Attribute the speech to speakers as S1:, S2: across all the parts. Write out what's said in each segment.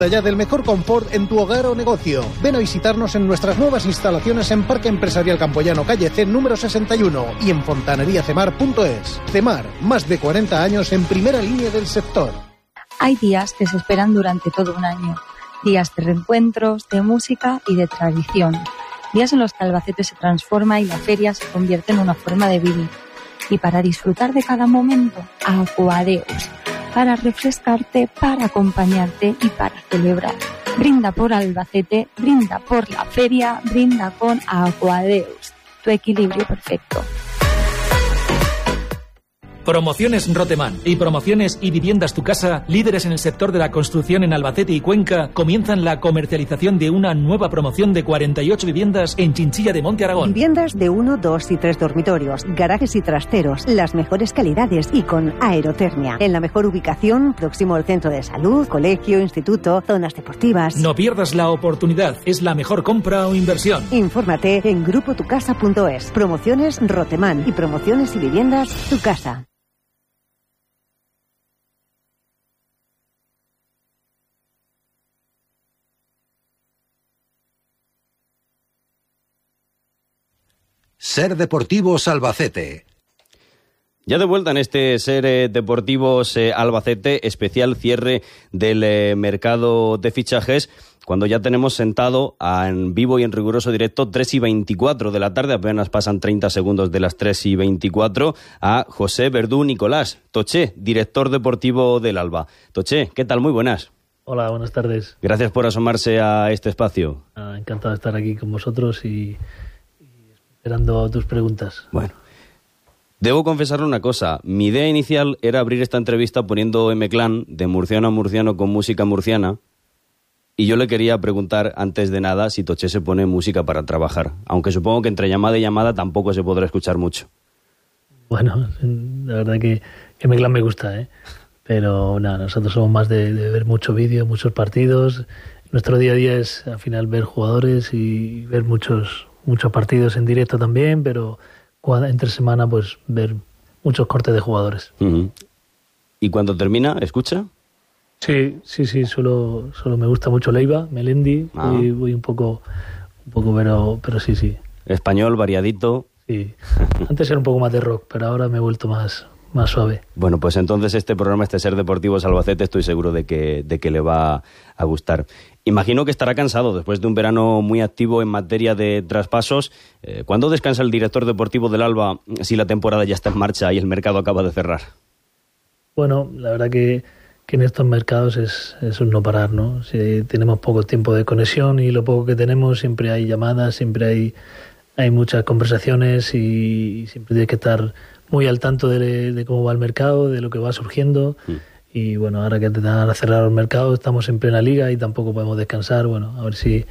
S1: Ya del mejor confort en tu hogar o negocio. Ven a visitarnos en nuestras nuevas instalaciones en Parque Empresarial Campoyano, calle C, número 61 y en fontaneriacemar.es. Cemar, más de 40 años en primera línea del sector.
S2: Hay días que se esperan durante todo un año. Días de reencuentros, de música y de tradición. Días en los que Albacete se transforma y la feria se convierte en una forma de vivir. Y para disfrutar de cada momento, Aquadeus. Para refrescarte, para acompañarte y para celebrar. Brinda por Albacete, brinda por la feria, brinda con Aquadeus. Tu equilibrio perfecto.
S3: Promociones Rotemán y Promociones y Viviendas Tu Casa, líderes en el sector de la construcción en Albacete y Cuenca, comienzan la comercialización de una nueva promoción de 48 viviendas en Chinchilla de Monte Aragón.
S4: Viviendas de 1, 2 y 3 dormitorios, garajes y trasteros, las mejores calidades y con aerotermia. En la mejor ubicación, próximo al centro de salud, colegio, instituto, zonas deportivas.
S3: No pierdas la oportunidad, es la mejor compra o inversión.
S4: Infórmate en grupotucasa.es. Promociones Rotemán y Promociones y Viviendas Tu Casa.
S5: Ser Deportivos Albacete.
S6: Ya de vuelta en este Ser Deportivos Albacete, especial cierre del mercado de fichajes, cuando ya tenemos sentado en vivo y en riguroso directo 3:24 de la tarde, apenas pasan 30 segundos de las 3:24, a José Verdú Nicolás, Toché, director deportivo del Alba. Toché, ¿qué tal? Muy buenas.
S7: Hola, buenas tardes.
S6: Gracias por asomarse a este espacio.
S7: Encantado de estar aquí con vosotros y esperando tus preguntas.
S6: Bueno, debo confesarle una cosa. Mi idea inicial era abrir esta entrevista poniendo M-Clan de murciano a murciano con música murciana, y yo le quería preguntar antes de nada si Toché se pone música para trabajar, aunque supongo que entre llamada y llamada tampoco se podrá escuchar mucho.
S7: Bueno, la verdad que M-Clan me gusta, pero nada, nosotros somos más de ver mucho vídeo, muchos partidos. Nuestro día a día es al final ver jugadores y ver muchos partidos en directo también, pero entre semana pues ver muchos cortes de jugadores.
S6: Uh-huh. ¿Y cuando termina, escucha?
S7: Sí, solo me gusta mucho Leiva, Melendi, voy un poco pero sí.
S6: Español, variadito.
S7: Sí, antes era un poco más de rock, pero ahora me he vuelto más suave.
S6: Bueno, pues entonces este programa, este Ser Deportivos Albacete, estoy seguro de que le va a gustar. Imagino que estará cansado después de un verano muy activo en materia de traspasos. ¿Cuándo descansa el director deportivo del Alba si la temporada ya está en marcha y el mercado acaba de cerrar?
S7: Bueno, la verdad que en estos mercados es un no parar, ¿no? Si tenemos poco tiempo de conexión y lo poco que tenemos, siempre hay llamadas, siempre hay muchas conversaciones y siempre tienes que estar muy al tanto de cómo va el mercado, de lo que va surgiendo. Y bueno, ahora que te van a cerrar el mercado, estamos en plena liga y tampoco podemos descansar. Bueno, a ver si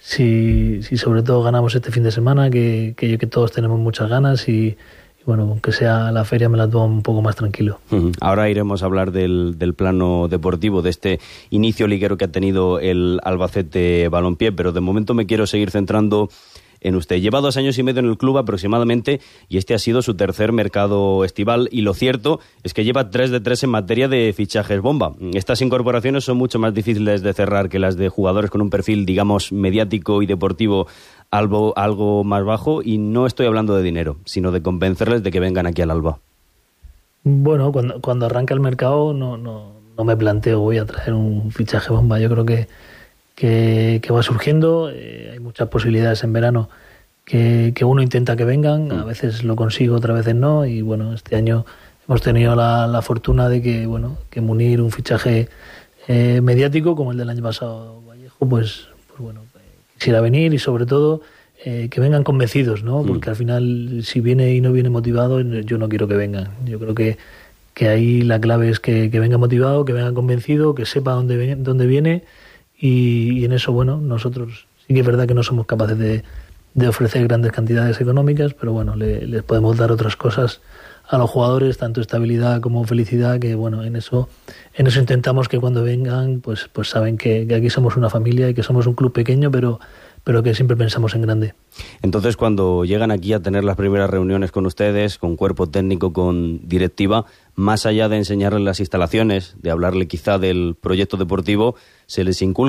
S7: sobre todo ganamos este fin de semana, que todos tenemos muchas ganas y bueno, aunque sea la feria me la tomo un poco más tranquilo.
S6: Ahora iremos a hablar del plano deportivo, de este inicio liguero que ha tenido el Albacete Balompié, pero de momento me quiero seguir centrando en usted. Lleva 2 años y medio en el club aproximadamente y este ha sido su tercer mercado estival, y lo cierto es que lleva 3 de 3 en materia de fichajes bomba. Estas incorporaciones son mucho más difíciles de cerrar que las de jugadores con un perfil, digamos, mediático y deportivo algo más bajo, y no estoy hablando de dinero, sino de convencerles de que vengan aquí al Alba.
S7: Bueno, cuando arranca el mercado no me planteo voy a traer un fichaje bomba. Yo creo que va surgiendo, hay muchas posibilidades en verano que uno intenta que vengan, a veces lo consigo, otras veces no, y bueno, este año hemos tenido la fortuna de que Munir, un fichaje mediático como el del año pasado, Vallejo, pues bueno, quisiera venir, y sobre todo que vengan convencidos, ¿no? Porque al final, si viene y no viene motivado, yo no quiero que vengan. Yo creo que ahí la clave es que venga motivado, que venga convencido, que sepa dónde viene. Y en eso, bueno, nosotros sí que es verdad que no somos capaces de ofrecer grandes cantidades económicas, pero bueno, les podemos dar otras cosas a los jugadores, tanto estabilidad como felicidad, que bueno, en eso intentamos que cuando vengan, pues saben que aquí somos una familia y que somos un club pequeño, pero pero que siempre pensamos en grande.
S6: Entonces, cuando llegan aquí a tener las primeras reuniones con ustedes, con cuerpo técnico, con directiva, más allá de enseñarles las instalaciones, de hablarle quizá del proyecto deportivo, se les inculca